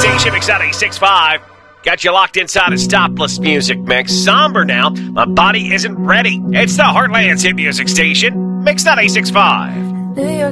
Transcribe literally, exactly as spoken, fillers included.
station, Mix ninety-six point five. Got you locked inside a stopless music mix. Somber now. My body isn't ready. It's the Heartland's hit music station, Mix ninety-six point five. New York